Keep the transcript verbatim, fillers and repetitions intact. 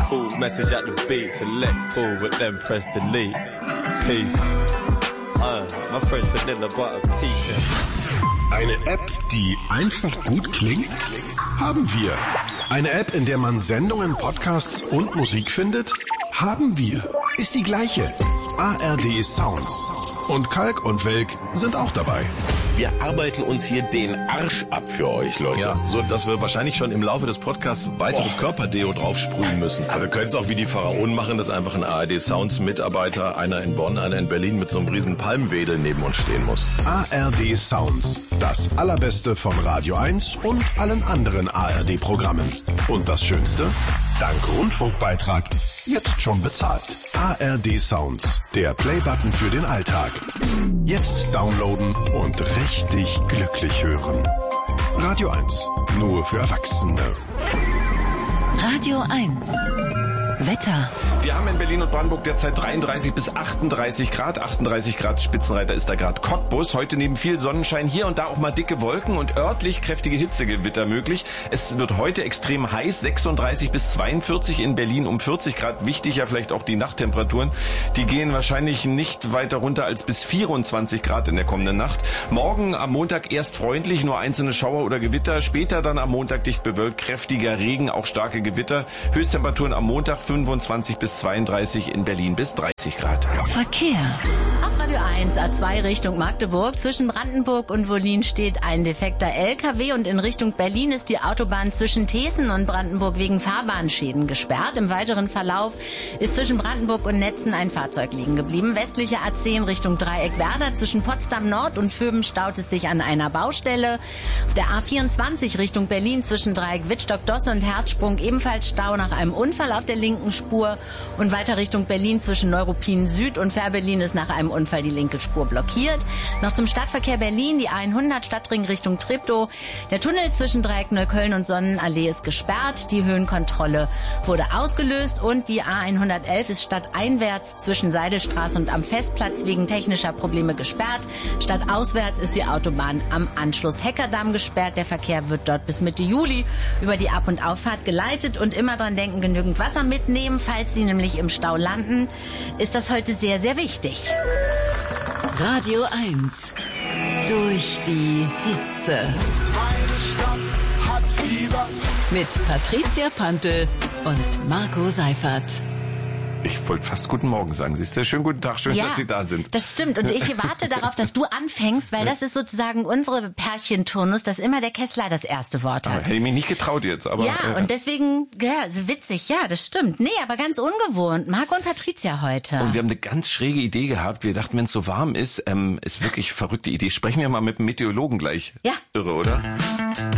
Cool, message at the beat, select all, but then press delete. Peace. Uh, my French vanilla butter pecan. Eine App, die einfach gut klingt? Haben wir. Eine App, in der man Sendungen, Podcasts und Musik findet? Haben wir. Ist die gleiche. A R D Sounds. Und Kalk und Welk sind auch dabei. Wir arbeiten uns hier den Arsch ab für euch, Leute. Ja, so dass wir wahrscheinlich schon im Laufe des Podcasts weiteres oh. Körperdeo draufsprühen müssen. Aber wir können es auch wie die Pharaonen machen, dass einfach ein A R D Sounds Mitarbeiter, einer in Bonn, einer in Berlin mit so einem riesen Palmwedel neben uns stehen muss. A R D Sounds. Das Allerbeste von Radio eins und allen anderen A R D-Programmen. Und das Schönste? Dank Rundfunkbeitrag jetzt schon bezahlt. A R D Sounds. Der Playbutton für den Alltag. Jetzt downloaden und richtig glücklich hören. Radio eins. Nur für Erwachsene. Radio eins. Wetter. Wir haben in Berlin und Brandenburg derzeit dreiunddreißig bis achtunddreißig Grad. achtunddreißig Grad Spitzenreiter ist da gerade Cottbus. Heute neben viel Sonnenschein hier und da auch mal dicke Wolken und örtlich kräftige Hitzegewitter möglich. Es wird heute extrem heiß, sechsunddreißig bis zweiundvierzig in Berlin um vierzig Grad. Wichtig ja vielleicht auch die Nachttemperaturen. Die gehen wahrscheinlich nicht weiter runter als bis vierundzwanzig Grad in der kommenden Nacht. Morgen am Montag erst freundlich, nur einzelne Schauer oder Gewitter. Später dann am Montag dicht bewölkt, kräftiger Regen, auch starke Gewitter. Höchsttemperaturen am Montag fünfundzwanzig bis zweiunddreißig, in Berlin bis dreißig Grad. Verkehr. Auf Radio eins, A zwei Richtung Magdeburg. Zwischen Brandenburg und Wollin steht ein defekter L K W und in Richtung Berlin ist die Autobahn zwischen Thesen und Brandenburg wegen Fahrbahnschäden gesperrt. Im weiteren Verlauf ist zwischen Brandenburg und Netzen ein Fahrzeug liegen geblieben. Westliche A zehn Richtung Dreieck-Werder. Zwischen Potsdam Nord und Vöben staut es sich an einer Baustelle. Auf der A vierundzwanzig Richtung Berlin zwischen Dreieck Wittstock-Dosse und Herzsprung ebenfalls Stau nach einem Unfall auf der linken Spur und weiter Richtung Berlin zwischen Neuruppin Süd und Fährberlin ist nach einem Unfall die linke Spur blockiert. Noch zum Stadtverkehr Berlin, die A hundert Stadtring Richtung Treptow. Der Tunnel zwischen Dreieck Neukölln und Sonnenallee ist gesperrt. Die Höhenkontrolle wurde ausgelöst und die A hundertelf ist stadteinwärts zwischen Seidelstraße und am Festplatz wegen technischer Probleme gesperrt. Stadtauswärts ist die Autobahn am Anschluss Heckerdamm gesperrt. Der Verkehr wird dort bis Mitte Juli über die Ab- und Auffahrt geleitet und immer dran denken, genügend Wasser mitnehmen, falls Sie nämlich im Stau landen, ist das heute sehr, sehr wichtig. Radio eins. Durch die Hitze. Mit Patricia Pantel und Marco Seifert. Ich wollte fast guten Morgen sagen. Siehst du? Schönen guten Tag, schön, ja, dass Sie da sind. Das stimmt. Und ich warte darauf, dass du anfängst, weil das ist sozusagen unsere Pärchenturnus, dass immer der Kessler das erste Wort hat. Aber hätte ich mich nicht getraut jetzt. Aber, ja, äh, und deswegen, ja, witzig, ja, das stimmt. Nee, aber ganz ungewohnt. Marco und Patricia heute. Und wir haben eine ganz schräge Idee gehabt. Wir dachten, wenn es so warm ist, ähm, ist wirklich verrückte Idee. Sprechen wir mal mit dem Meteorologen gleich. Ja. Irre, oder?